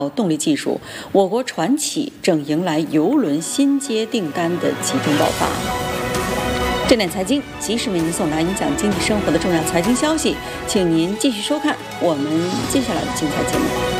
动力技术，我国船企正迎来邮轮新阶订单的集中爆发。正点财经及时为您送达影响经济生活的重要财经消息，请您继续收看我们接下来的精彩节目。